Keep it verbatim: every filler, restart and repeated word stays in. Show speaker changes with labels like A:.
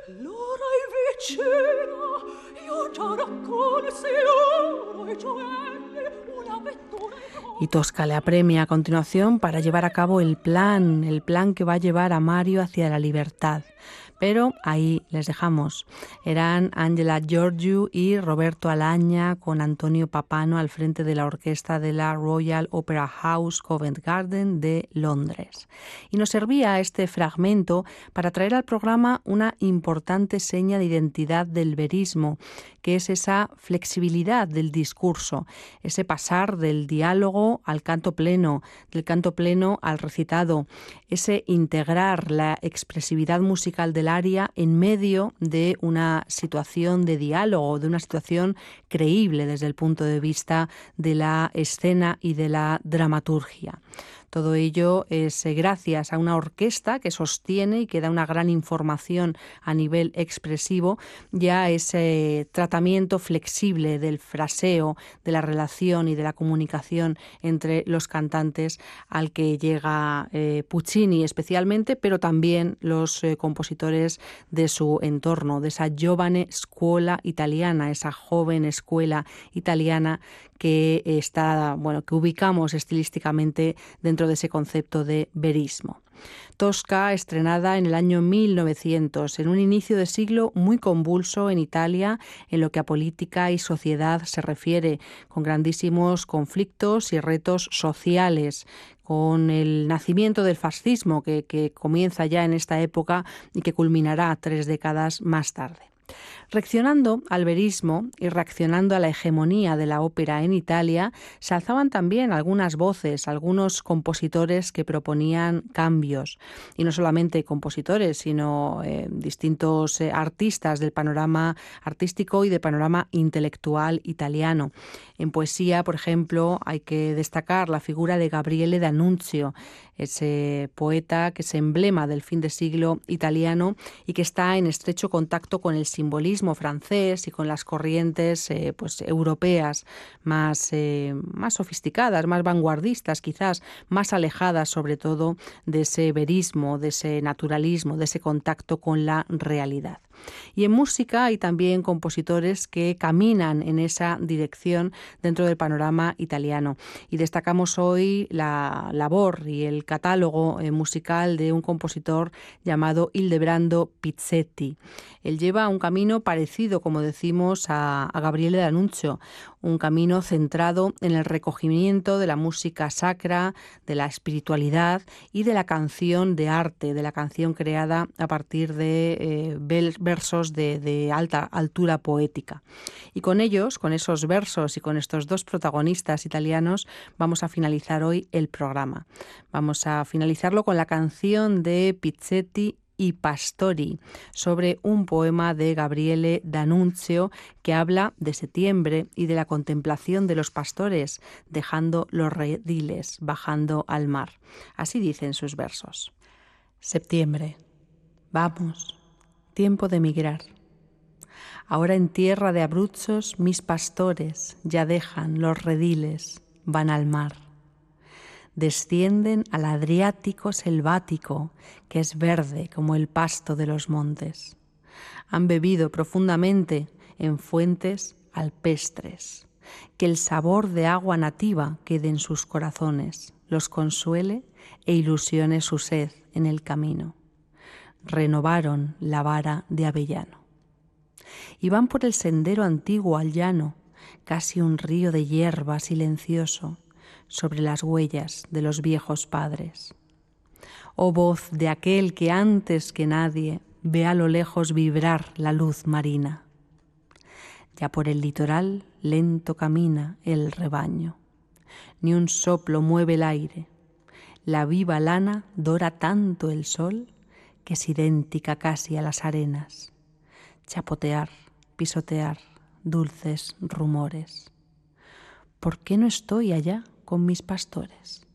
A: L'ora è vicina, io già raccolsi oro e gioielli, una vettura
B: Y Tosca le apremia a continuación para llevar a cabo el plan, el plan que va a llevar a Mario hacia la libertad. Pero ahí les dejamos. Eran Angela Giorgiou y Roberto Alaña con Antonio Papano al frente de la orquesta de la Royal Opera House Covent Garden de Londres. Y nos servía este fragmento para traer al programa una importante seña de identidad del verismo, que es esa flexibilidad del discurso, ese pasar del diálogo al canto pleno, del canto pleno al recitado, ese integrar la expresividad musical del aria en medio de una situación de diálogo, de una situación creíble desde el punto de vista de la escena y de la dramaturgia. Todo ello es gracias a una orquesta que sostiene y que da una gran información a nivel expresivo, ya ese tratamiento flexible del fraseo, de la relación y de la comunicación entre los cantantes al que llega eh, Puccini especialmente, pero también los eh, compositores de su entorno, de esa giovane scuola italiana, esa joven escuela italiana que está, bueno, que ubicamos estilísticamente dentro de ese concepto de verismo. Tosca, estrenada en el año mil novecientos, en un inicio de siglo muy convulso en Italia en lo que a política y sociedad se refiere, con grandísimos conflictos y retos sociales, con el nacimiento del fascismo que, que comienza ya en esta época y que culminará tres décadas más tarde. Reaccionando al verismo y reaccionando a la hegemonía de la ópera en Italia, se alzaban también algunas voces, algunos compositores que proponían cambios. Y no solamente compositores, sino eh, distintos eh, artistas del panorama artístico y del panorama intelectual italiano. En poesía, por ejemplo, hay que destacar la figura de Gabriele D'Annunzio, ese poeta que es emblema del fin de siglo italiano y que está en estrecho contacto con el simbolismo francés y con las corrientes eh, pues, europeas más, eh, más sofisticadas, más vanguardistas, quizás más alejadas sobre todo de ese verismo, de ese naturalismo, de ese contacto con la realidad. Y en música hay también compositores que caminan en esa dirección dentro del panorama italiano. Y destacamos hoy la labor y el catálogo eh, musical de un compositor llamado Ildebrando Pizzetti. Él lleva un camino parecido, como decimos, a, a Gabriele D'Annunzio, un camino centrado en el recogimiento de la música sacra, de la espiritualidad y de la canción de arte, de la canción creada a partir de eh, versos de, de alta altura poética. Y con ellos, con esos versos y con estos dos protagonistas italianos, vamos a finalizar hoy el programa. Vamos a finalizarlo con la canción de Pizzetti y Pastori, sobre un poema de Gabriele D'Annunzio que habla de septiembre y de la contemplación de los pastores, dejando los rediles, bajando al mar. Así dicen sus versos. Septiembre, vamos, tiempo de migrar. Ahora en tierra de Abruzzos mis pastores ya dejan los rediles, van al mar. Descienden al Adriático selvático, que es verde como el pasto de los montes. Han bebido profundamente en fuentes alpestres. Que el sabor de agua nativa quede en sus corazones, los consuele e ilusione su sed en el camino. Renovaron la vara de avellano. Y van por el sendero antiguo al llano, casi un río de hierba silencioso, sobre las huellas de los viejos padres. Oh voz de aquel que antes que nadie ve a lo lejos vibrar la luz marina. Ya por el litoral lento camina el rebaño. Ni un soplo mueve el aire. La viva lana dora tanto el sol que es idéntica casi a las arenas. Chapotear, pisotear, dulces rumores. ¿Por qué no estoy allá con mis pastores?